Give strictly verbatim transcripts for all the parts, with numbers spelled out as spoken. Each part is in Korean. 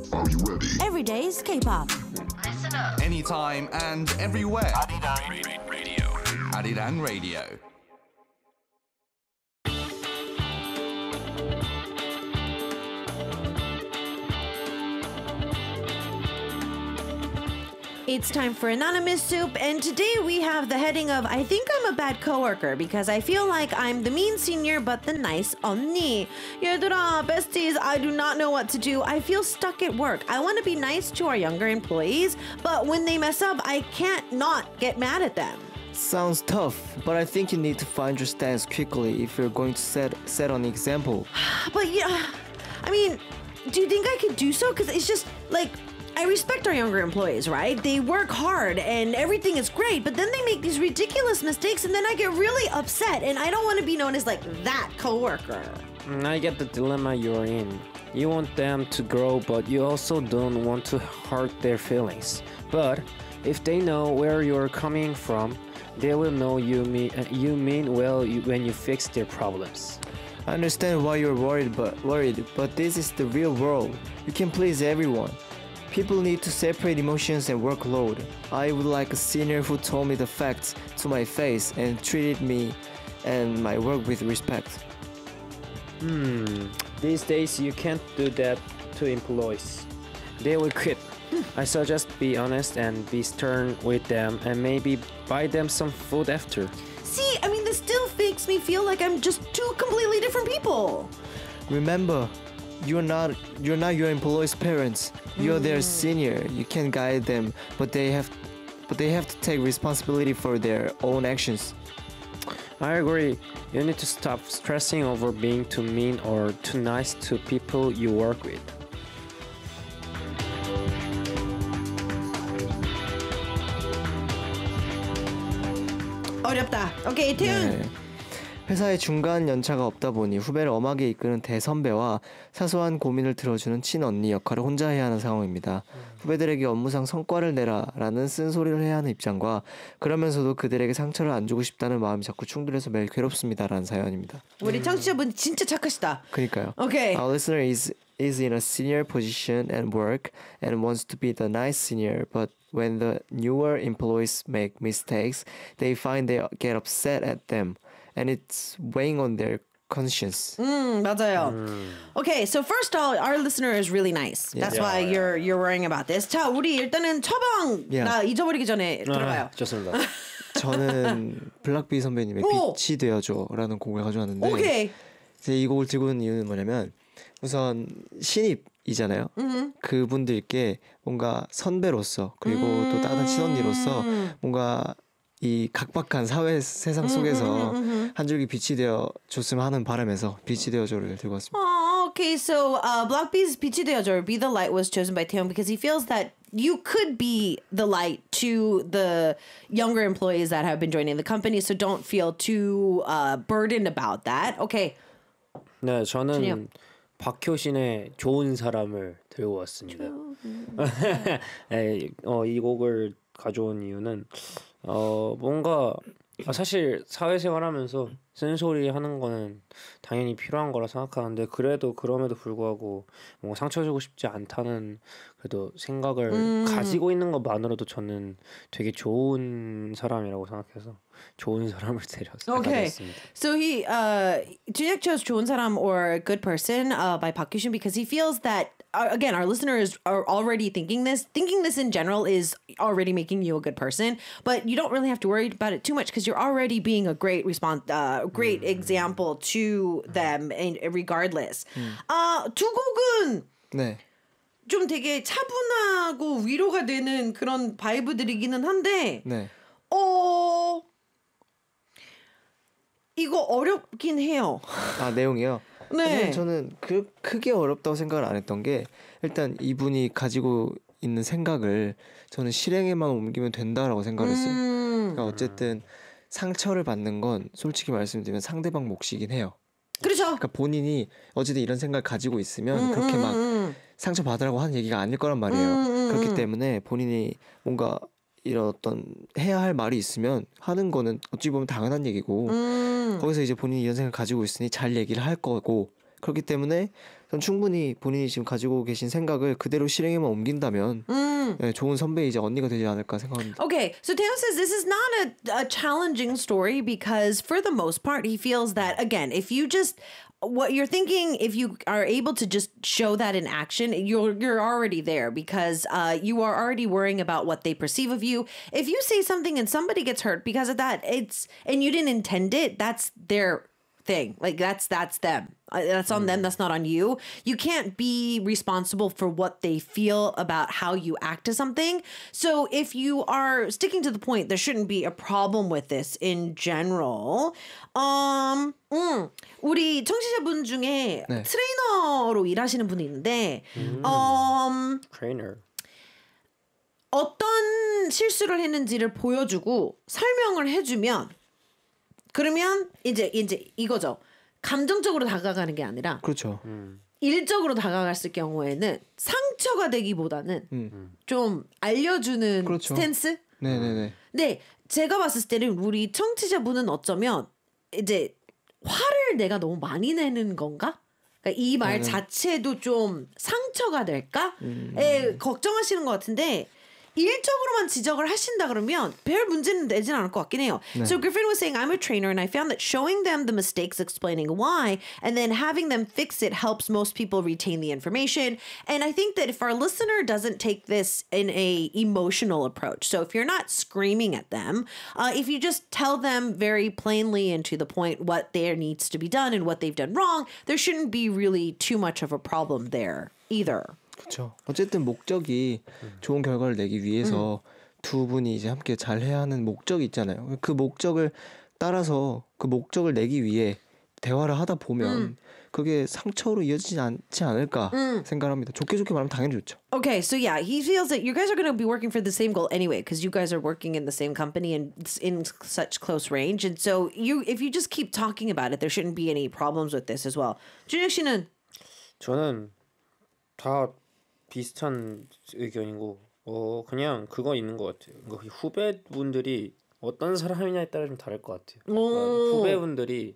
Are you ready? Every day's K-pop. Listen up. Anytime and everywhere. Arirang Radio. Arirang Radio. It's time for Anonymous Soup, and today we have the heading of I think I'm a bad coworker because I feel like I'm the mean senior but the nice 언니. 얘들아, besties, I do not know what to do. I feel stuck at work. I want to be nice to our younger employees, but when they mess up, I can't not get mad at them. Sounds tough, but I think you need to find your stance quickly if you're going to set set an example. But yeah, I mean, do you think I could do so? Because it's just like, I respect our younger employees, right? They work hard and everything is great, but then they make these ridiculous mistakes and then I get really upset and I don't want to be known as like that coworker. I get the dilemma you're in. You want them to grow, but you also don't want to hurt their feelings. But if they know where you're coming from, they will know you mean uh, you mean well you, when you fix their problems. I understand why you're worried, but worried, but this is the real world. You can please everyone. People need to separate emotions and workload. I would like a senior who told me the facts to my face and treated me and my work with respect. Hmm. These days you can't do that to employees. They will quit. I suggest be honest and be stern with them and maybe buy them some food after. See, I mean, this still makes me feel like I'm just two completely different people. Remember, you're not you're not your employees' parents. You're their senior. You can guide them, but they have but they have to take responsibility for their own actions. I agree. You need to stop stressing over being too mean or too nice to people you work with. 어렵다. Okay, Tune. 네. 회사에 중간 연차가 없다 보니 후배를 엄하게 이끄는 대선배와 사소한 고민을 들어주는 친언니 역할을 혼자 해야 하는 상황입니다. 후배들에게 업무상 성과를 내라라는 쓴소리를 해야 하는 입장과 그러면서도 그들에게 상처를 안 주고 싶다는 마음이 자꾸 충돌해서 매일 괴롭습니다라는 사연입니다. 우리 청취자분 진짜 착하시다. 그러니까요. Okay. Our listener is is in a senior position at work and wants to be the nice senior, but when the newer employees make mistakes, they find they get upset at them. And it's weighing on their conscience. 음, 맞아요. Okay, so first of all, our listener is really nice. That's Yeah. why you're you're worrying about this. 자, 우리 일단은 처방 Yeah. 나 잊어버리기 전에 들어봐요. 아, 좋습니다. 저는 블락비 선배님의 오! 빛이 되어줘라는 곡을 가져왔는데 Okay. 제가 이 곡을 들고 온 이유는 뭐냐면 우선 신입이잖아요. 음. 그분들께 뭔가 선배로서 그리고 음. 또 다른 친언니로서 뭔가 이 각박한 사회 세상 속에서 음, 음, 음, 음. 한 줄기 빛이 되어 줬으면 하는 바람에서 빛이 되어줘를 들고 왔습니다. Oh, okay. So, uh, Block B's 빛이 되어줘, Be the Light was chosen by Taeyeon because he feels that you could be the light to the younger employees that have been joining the company. So don't feel too uh, burdened about that. Okay. 네, 저는 준영. 박효신의 좋은 사람을 들고 왔습니다. 네, 어, 이 곡을 가져온 이유는 어, 뭔가 아, 사실 사회생활하면서 쓴소리 하는 거는 당연히 필요한 거라 생각하는데 그래도 그럼에도 불구하고 뭔가 상처 주고 싶지 않다는 그래도 생각을 음. 가지고 있는 것만으로도 저는 되게 좋은 사람이라고 생각해서 좋은 사람을 데려서 Okay. 가져왔습니다. So he, uh, Junyak chose 좋은 사람 or good person uh, by Park Kyushin because he feels that, uh, again, our listeners are already thinking this. Thinking this in general is already making you a good person, but you don't really have to worry about it too much because you're already being a great response, uh, great example to them and regardless. 아, 두 곡은 네. 좀 되게 차분하고 위로가 되는 그런 바이브들이기는 한데, 네. 어, 이거 어렵긴 해요. 아 내용이요? 네. 사실 저는 그 크게 어렵다고 생각을 안 했던 게 일단 이분이 가지고 있는 생각을 저는 실행에만 옮기면 된다라고 생각을 했어요. 음, 그러니까 어쨌든 상처를 받는 건 솔직히 말씀드리면 상대방 몫이긴 해요. 그렇죠. 그러니까 본인이 어쨌든 이런 생각을 가지고 있으면 음, 그렇게 음, 막 음, 상처 받으라고 하는 얘기가 아닐 거란 말이에요. 음, 음, 그렇기 음. 때문에 본인이 뭔가 이런 어떤 해야 할 말이 있으면 하는 거는 어찌 보면 당연한 얘기고 음. 거기서 이제 본인이 이런 생각을 가지고 있으니 잘 얘기를 할 거고 그렇기 때문에 전 충분히 본인이 지금 가지고 계신 생각을 그대로 실행에만 옮긴다면 음. 네, 좋은 선배이자 언니가 되지 않을까 생각합니다. Okay, so Teo says this is not a, a challenging story because for the most part, he feels that, again, if you just, what you're thinking, if you are able to just show that in action, you're you're already there because uh, you are already worrying about what they perceive of you. If you say something and somebody gets hurt because of that, it's, and you didn't intend it, that's their thing. Like that's that's them. Uh, That's on them. That's not on you. You can't be responsible for what they feel about how you act to something. So if you are sticking to the point, there shouldn't be a problem with this in general. Um, 음, 우리 청취자분 중에 네. 트레이너로 일하시는 분이 있는데, um, Trainer. 어떤 실수를 했는지를 보여주고 설명을 해주면 그러면 이제 이제 이거죠. 감정적으로 다가가는 게 아니라 그렇죠. 일적으로 다가갔을 경우에는 상처가 되기보다는 음. 좀 알려주는 그렇죠. 스탠스? 네네네. 근데 제가 봤을 때는 우리 청취자분은 어쩌면 이제 화를 내가 너무 많이 내는 건가? 그러니까 이 말 자체도 좀 상처가 될까? 에 걱정하시는 것 같은데 일적으로만 지적을 하신다 그러면 별 문제는 되진 않을 것 같긴 해요. 네. So Griffin was saying, I'm a trainer and I found that showing them the mistakes, explaining why, and then having them fix it helps most people retain the information. And I think that if our listener doesn't take this in a emotional approach, so if you're not screaming at them, uh, if you just tell them very plainly and to the point what there needs to be done and what they've done wrong, there shouldn't be really too much of a problem there either. 그렇죠. 어쨌든 목적이 좋은 결과를 내기 위해서 두 분이 이제 함께 잘 해야 하는 목적이 있잖아요. 그 목적을 따라서 그 목적을 내기 위해 대화를 하다 보면 그게 상처로 이어지지 않지 않을까 생각합니다. 좋게 좋게 말하면 당연히 좋죠. Okay, so yeah, he feels that you guys are going to be working for the same goal anyway because you guys are working in the same company and it's in such close range. And so you, if you just keep talking about it, there shouldn't be any problems with this as well. 준혁 씨는 저는 다 비슷한 의견이고 어 그냥 그거 있는 것 같아요. 그러니까 후배분들이 어떤 사람이냐에 따라 좀 다를 것 같아요. 그러니까 후배분들이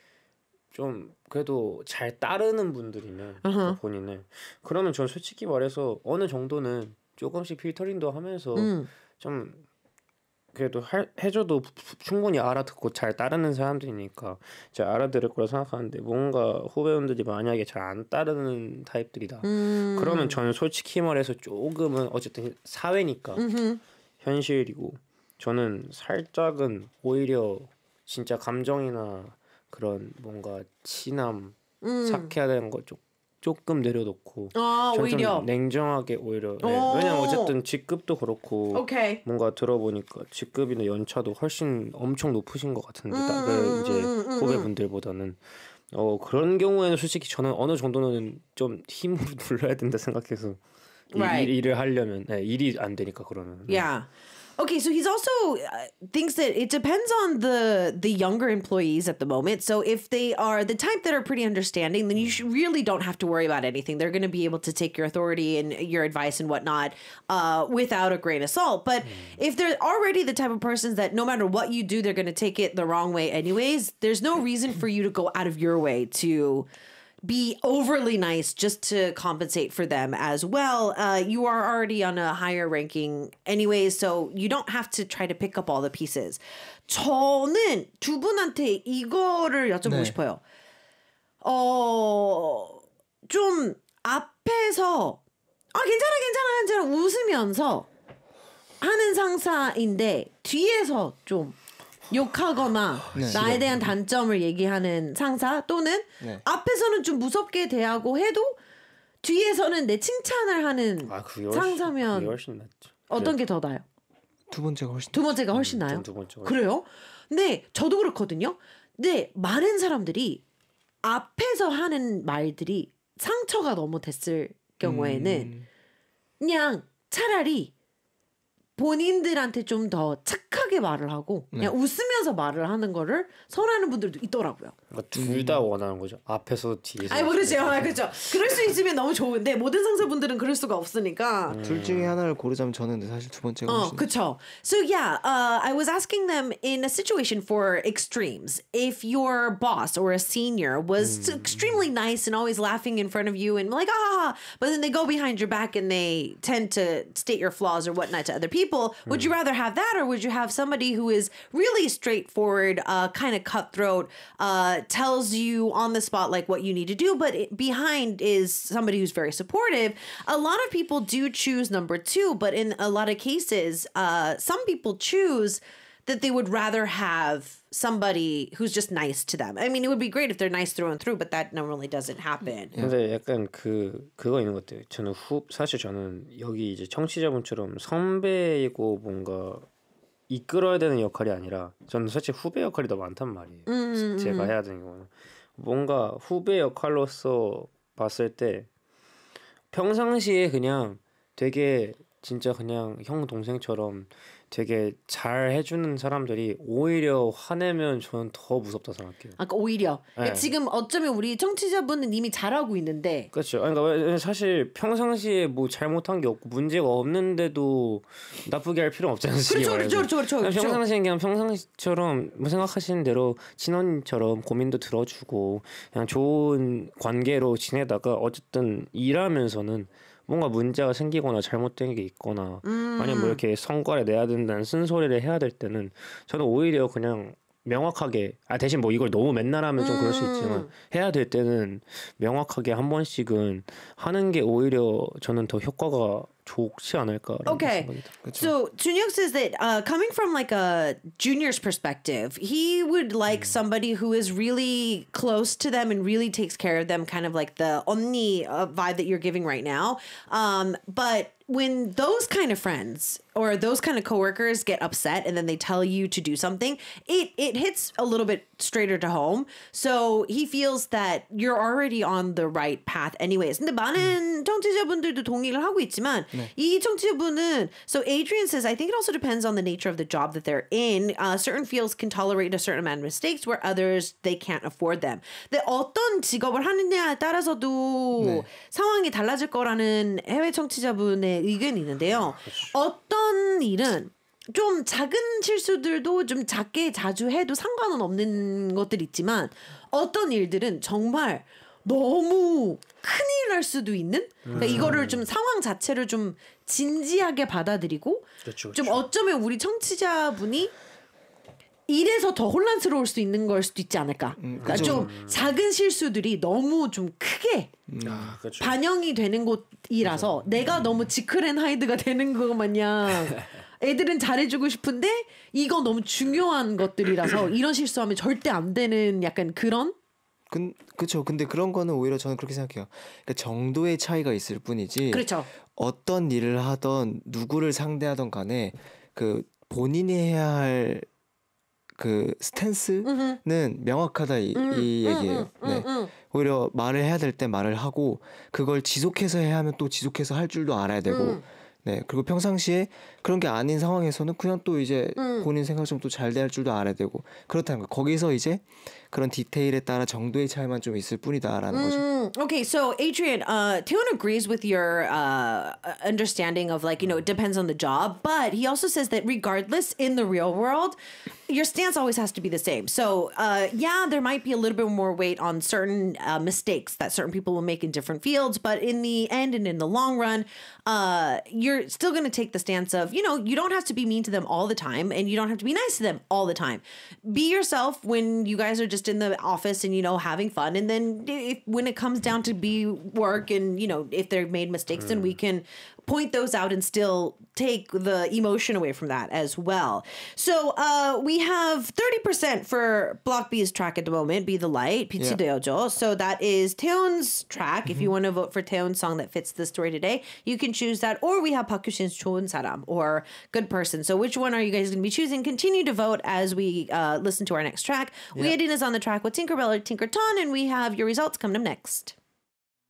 좀 그래도 잘 따르는 분들이면 uh-huh. 본인을 그러면 전 솔직히 말해서 어느 정도는 조금씩 필터링도 하면서 음. 좀 그래도 할, 해줘도 충분히 알아듣고 잘 따르는 사람들이니까 잘 알아들을 거라 생각하는데 뭔가 후배분들이 만약에 잘 안 따르는 타입들이다 음. 그러면 저는 솔직히 말해서 조금은 어쨌든 사회니까 음흠. 현실이고 저는 살짝은 오히려 진짜 감정이나 그런 뭔가 친함 음. 착해야 되는 거 좀 조금 내려놓고 아, 오히려 냉정하게 오히려 네. 왜냐면 어쨌든 직급도 그렇고 오케이. 뭔가 들어보니까 직급이나 연차도 훨씬 엄청 높으신 것 같은데 음, 그 이제 음, 음, 후배분들보다는 어 그런 경우에는 솔직히 저는 어느 정도는 좀 힘으로 눌러야 된다 생각해서 right. 일, 일을 하려면 네, 일이 안 되니까 그러면 yeah. Okay, so he's also uh, thinks that it depends on the the younger employees at the moment. So if they are the type that are pretty understanding, then you should, really don't have to worry about anything. They're going to be able to take your authority and your advice and whatnot uh, without a grain of salt. But if they're already the type of persons that no matter what you do, they're going to take it the wrong way anyways, there's no reason for you to go out of your way to be overly nice just to compensate for them as well. Uh, you are already on a higher ranking anyways, so you don't have to try to pick up all the pieces. 저는 두 분한테 이거를 여쭤보고 네. 싶어요. 어, 좀 앞에서 아 괜찮아 괜찮아 괜찮아 웃으면서 하는 상사인데 뒤에서 좀 욕하거나 네. 나에 대한 단점을 얘기하는 상사 또는 네. 앞에서는 좀 무섭게 대하고 해도 뒤에서는 내 칭찬을 하는 아, 그게 훨씬, 상사면 그게 훨씬 낫죠. 어떤 게 더 나아요? 두 번째가 훨씬 두 번째가 훨씬 나아요? 음, 두 번째가 그래요? 근데 저도 그렇거든요. 근데 많은 사람들이 앞에서 하는 말들이 상처가 너무 됐을 경우에는 음. 그냥 차라리 본인들한테 좀 더 착하게 말을 하고 그냥 네. 웃으면서 말을 하는 거를 선호하는 분들도 있더라고요. 그러니까 둘 다 원하는 거죠. 앞에서 뒤에서. 아니, 그렇죠. 아, 그렇죠. 그럴 수 있으면 너무 좋은데 모든 상사분들은 그럴 수가 없으니까. 음. 둘 중에 하나를 고르자면 저는 사실 두 번째가 훨씬. 어, 그쵸. So yeah, uh, I was asking them in a situation for extremes. If your boss or a senior was Mm. extremely nice and always laughing in front of you and like ah, but then they go behind your back and they tend to state your flaws or whatnot to other people, would you rather have that or would you have somebody who is really straightforward, uh, kind of cutthroat, uh, tells you on the spot like what you need to do, but it, behind is somebody who's very supportive? A lot of people do choose number two, but in a lot of cases, uh, some people choose that they would rather have somebody who's just nice to them. I mean, it would be great if they're nice through and through, but that normally doesn't happen. 근데 약간 그 그거 있는 것 같아요. 저는 후 사실 저는 여기 이제 청취자분처럼 선배이고 뭔가 이끌어야 되는 역할이 아니라 저는 사실 후배 역할이 더 많단 말이에요. 음, 제가 음. 해야 되는 경우는 뭔가 후배 역할로서 봤을 때 평상시에 그냥 되게 진짜 그냥 형 동생처럼 되게 잘 해주는 사람들이 오히려 화내면 저는 더 무섭다 생각해요. 아까 오히려 그러니까 네. 지금 어쩌면 우리 청취자분은 이미 잘하고 있는데 그렇죠. 아니, 그러니까 사실 평상시에 뭐 잘못한 게 없고 문제가 없는데도 나쁘게 할 필요는 없잖아요. 그렇죠, 그렇죠, 그렇죠, 그렇죠, 그냥 그렇죠. 평상시에 그냥 평상시처럼 뭐 생각하시는 대로 친언니처럼 고민도 들어주고 그냥 좋은 관계로 지내다가 어쨌든 일하면서는 뭔가 문제가 생기거나 잘못된 게 있거나 음. 아니면 뭐 이렇게 성과를 내야 된다는 쓴소리를 해야 될 때는 저는 오히려 그냥 명확하게 아 대신 뭐 이걸 너무 맨날 하면 좀 그럴 수 있지만 해야 될 때는 명확하게 한 번씩은 하는 게 오히려 저는 더 효과가 좋지 않을까라는 Okay. 생각이 들어요. So Junyoung says that uh, coming from like a junior's perspective, he would like somebody who is really close to them and really takes care of them, kind of like the 언니 uh, vibe that you're giving right now. Um, but when those kind of friends or those kind of coworkers get upset and then they tell you to do something, it it hits a little bit straighter to home. So he feels that you're already on the right path anyways. 근데 많은 청취자분들도 동의를 하고 있지만 이 청취자분은 so Adrian says I think it also depends on the nature of the job that they're in. Uh, certain fields can tolerate a certain amount of mistakes where others they can't afford them. 근데 어떤 직업을 하느냐에 따라서도 네. 상황이 달라질 거라는 해외 청취자분의 의견이 있는데요. 어떤 일은 좀 작은 실수들도 좀 작게 자주 해도 상관은 없는 것들 있지만 어떤 일들은 정말 너무 큰일 날 수도 있는 그러니까 이거를 좀 상황 자체를 좀 진지하게 받아들이고 그렇죠, 좀 그렇죠. 어쩌면 우리 청취자분이 이래서 더 혼란스러울 수 있는 걸 수도 있지 않을까. 그러니까 좀 작은 실수들이 너무 좀 크게 아, 그렇죠. 반영이 되는 곳이라서 내가 너무 지클 앤 하이드가 되는 거 마냥 애들은 잘해주고 싶은데 이거 너무 중요한 것들이라서 이런 실수하면 절대 안 되는 약간 그런 근 그렇죠. 근데 그런 거는 오히려 저는 그렇게 생각해요. 그러니까 정도의 차이가 있을 뿐이지. 그렇죠. 어떤 일을 하던 누구를 상대하던 간에 그 본인이 해야 할 그 스탠스는 명확하다 이, 이 얘기예요. 네. 오히려 말을 해야 될 때 말을 하고 그걸 지속해서 해야 하면 또 지속해서 할 줄도 알아야 되고. 네. 그리고 평상시에 그런 게 아닌 상황에서는 그냥 또 이제 본인 생각처럼 또 잘 대할 줄도 알아야 되고 그렇다는 거. 거기서 이제 그런 디테일에 따라 정도의 차이만 좀 있을 뿐이다라는 거죠. Mm, okay, so Adrian, uh, Taehoon agrees with your uh, understanding of like, you know, it depends on the job, but he also says that regardless in the real world, your stance always has to be the same. So, uh, yeah, there might be a little bit more weight on certain uh, mistakes that certain people will make in different fields, but in the end and in the long run, uh, you're still going to take the stance of, you know, you don't have to be mean to them all the time and you don't have to be nice to them all the time. Be yourself when you guys are just in the office and, you know, having fun. And then if, when it comes down to be work and, you know, if they've made mistakes, then we can point those out and still take the emotion away from that as well. So uh, we have thirty percent for Block B's track at the moment, Be the Light, 빛이 되어줘. So that is Taehoon's track. If you want to vote for Taehoon's song that fits the story today, you can choose that. Or we have Park Hyo-shin's 좋은 사람 or Good Person. So which one are you guys going to be choosing? Continue to vote as we uh, listen to our next track. We Weedin is on the track with Tinkerbell or Tinkerton, and we have your results coming up next.